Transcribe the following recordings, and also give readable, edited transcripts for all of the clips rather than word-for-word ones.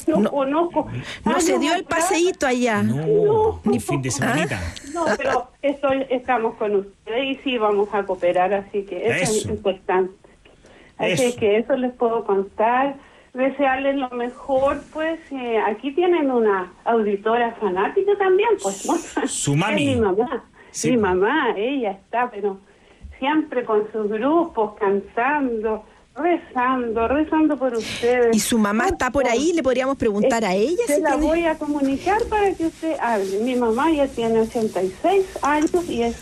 no conozco. no se Años dio el atrás, paseíto allá. No, ni fin de semanita. No, pero estamos con ustedes y sí vamos a cooperar, así que eso es Eso. importante. Así Eso. que eso les puedo contar. Desearles lo mejor, pues aquí tienen una auditora fanática también, pues ¿no? Su mami. Es mi mamá. Sí. Mi mamá, ella está, pero siempre con sus grupos, cantando, rezando por ustedes. ¿Y su mamá está por ahí? ¿Le podríamos preguntar a ella Se si la tiene? voy a comunicar para que usted hable. Mi mamá ya tiene 86 años y es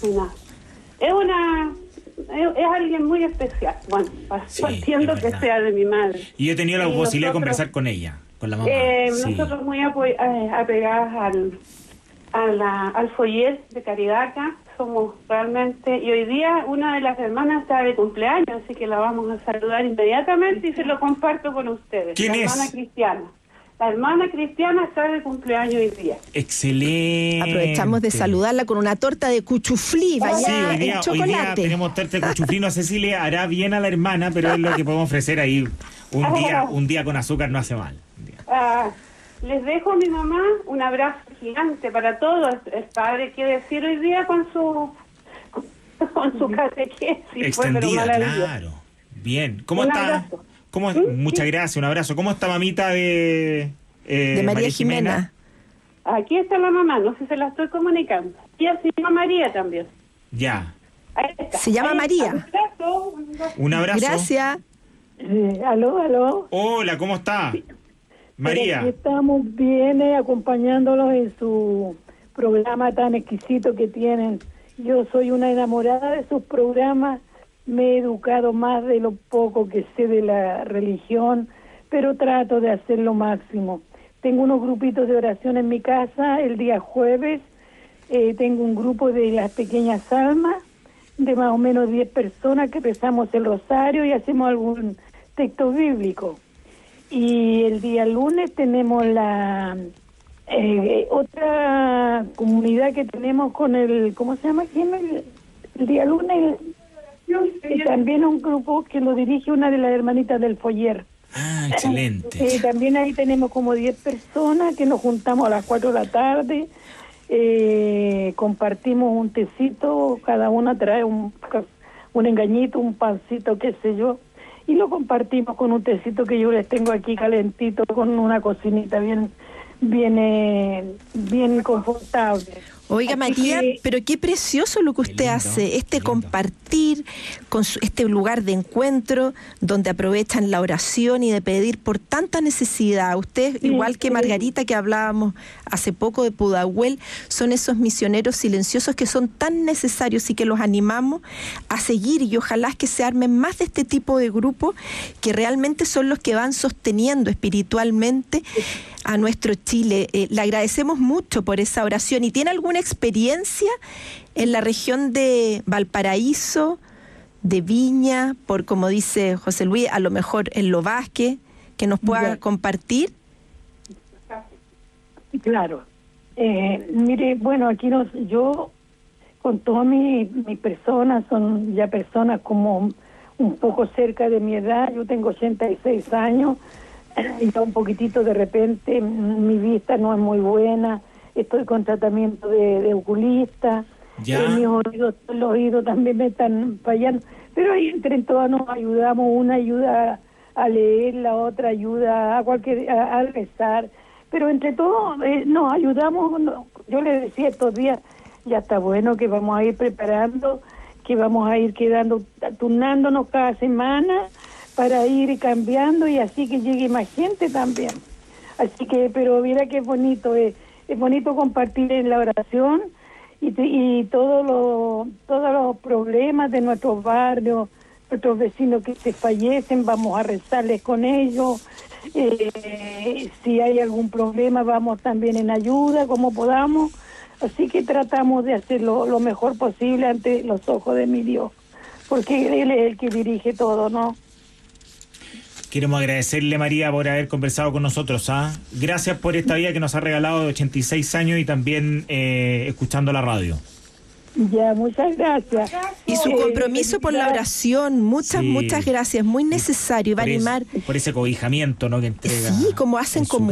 alguien muy especial. Bueno, Sí, partiendo es que verdad. sea de mi madre. Y yo he tenido la Y posibilidad de nosotros- conversar con ella, con la mamá. Sí. Nosotros muy apegadas al foyer de caridad acá, somos realmente, y hoy día una de las hermanas está de cumpleaños, así que la vamos a saludar inmediatamente y se lo comparto con ustedes. ¿Quién la es? hermana Cristiana. La hermana Cristiana está de cumpleaños hoy día. Excelente. Aprovechamos de saludarla con una torta de cuchuflí Sí, bañada hoy en día chocolate. tenemos torta de cuchuflino. Cecilia hará bien a la hermana, pero es lo que podemos ofrecer ahí. Un día con azúcar no hace mal. Un día. Les dejo a mi mamá un abrazo gigante para todos. El padre quiere decir hoy día con su catequesis. Fue, pero Extendida, maravilloso. claro. Bien. ¿Cómo Un está? abrazo. Muchas gracias, un abrazo. ¿Cómo está mamita De María Jimena. Aquí está la mamá, no sé si se la estoy comunicando. Ella se llama María también. Ya. Ahí está. Se llama Ahí está. María. Un abrazo. Un abrazo. Gracias. Aló. Hola, ¿cómo está? Aquí María. estamos bien acompañándolos en su programa tan exquisito que tienen. Yo soy una enamorada de sus programas, me he educado más de lo poco que sé de la religión, pero trato de hacer lo máximo. Tengo unos grupitos de oración en mi casa el día jueves, tengo un grupo de las pequeñas almas, de más o menos 10 personas que rezamos el rosario y hacemos algún texto bíblico. Y el día lunes tenemos la otra comunidad que tenemos con el, ¿cómo se llama? ¿Quién? El día lunes, y también un grupo que lo dirige una de las hermanitas del Foyer. Ah, excelente. También ahí tenemos como 10 personas que nos juntamos a las 4 de la tarde, compartimos un tecito, cada una trae un engañito, un pancito, qué sé yo, y lo compartimos con un tecito que yo les tengo aquí calentito, con una cocinita bien confortable. Oiga, Así María, que- pero qué precioso lo que Qué usted lindo, hace, qué lindo. compartir con este lugar de encuentro donde aprovechan la oración y de pedir por tanta necesidad. Usted, Sí, igual que sí. Margarita, que hablábamos hace poco de Pudahuel, son esos misioneros silenciosos que son tan necesarios y que los animamos a seguir, y ojalá que se armen más de este tipo de grupos que realmente son los que van sosteniendo espiritualmente a nuestro Chile. Le agradecemos mucho por esa oración. ¿Y tiene alguna experiencia en la región de Valparaíso, de Viña, por como dice José Luis, a lo mejor en Lo Vázquez, que nos pueda Ya. compartir? Claro. Mire, bueno, aquí yo con todas mis personas, son ya personas como un poco cerca de mi edad, yo tengo 86 años, y ya un poquitito de repente mi vista no es muy buena, estoy con tratamiento de oculista, Ya. los oídos también me están fallando, pero ahí entre todas nos ayudamos, una ayuda a leer, la otra ayuda a rezar, pero entre todos nos ayudamos. Yo le decía estos días, ya está bueno que vamos a ir preparando, que vamos a ir turnándonos cada semana para ir cambiando y así que llegue más gente también. Así que, pero mira qué bonito, es bonito compartir en la oración y todos los problemas de nuestros barrios, nuestros vecinos que se fallecen, vamos a rezarles con ellos. Si hay algún problema, vamos también en ayuda, como podamos. Así que tratamos de hacer lo mejor posible ante los ojos de mi Dios, porque Él es el que dirige todo, ¿no? Queremos agradecerle, María, por haber conversado con nosotros. Gracias por esta vida que nos ha regalado de 86 años y también escuchando la radio. Ya, muchas gracias. Y su compromiso por la oración, Sí. muchas gracias, muy necesario, y va a animar. Por ese cobijamiento, ¿no?, que entrega. Sí, como hacen en su como